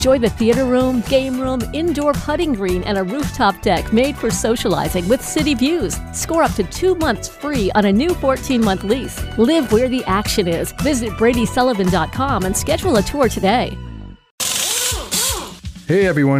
Enjoy the theater room, game room, indoor putting green, and a rooftop deck made for socializing with city views. Score up to 2 months free on a new 14-month lease. Live where the action is. Visit BradySullivan.com and schedule a tour today. Hey everyone,